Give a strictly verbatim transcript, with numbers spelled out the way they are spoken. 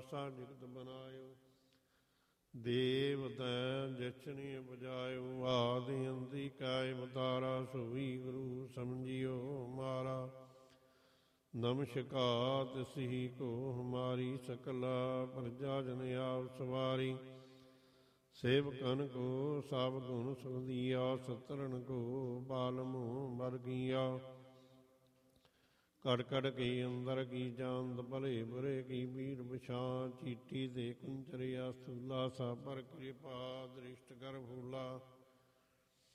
ਖਾਲਸਾ ਨਿਕਟ ਬਨਾਇਓ। ਦੇਵ ਤੈ ਜਚਨੀ ਬਜਾਇਓ। ਆਦਿ ਅੰਤੀ ਕੈ ਅਵਤਾਰਾ। ਸੋਈ ਗੁਰੂ ਸਮਝਿਓ ਮਾਰਾ। ਨਮਸਕਾਰ ਤਿਸਹੀ ਕੋ ਹਮਾਰੀ। ਸਕਲਾ ਪ੍ਰਜਾ ਜਨ ਆਪ ਸਵਾਰੀ। ਸੇਵਕਨ ਕੋ ਸਭ ਗੁਣ ਸੁਖ ਦੀਆ। ਸਤਰਨ ਕੋ ਬਾਲਮੁ ਮਰ ਗੀਆ। ਕੜ ਕੜ ਕੀ ਅੰਦਰ ਕੀ ਜਾਂਦ। ਭਲੇ ਬੁਰੇ ਕੀ ਬੀਰ ਬਛਾਂ। ਚੀਟੀ ਤੇ ਕੁੰਚਰਿਆ ਸਥੂਲਾ। ਸਭ ਪਰ ਕਿਰਪਾ ਦ੍ਰਿਸ਼ਟ ਕਰ ਭੂਲਾ।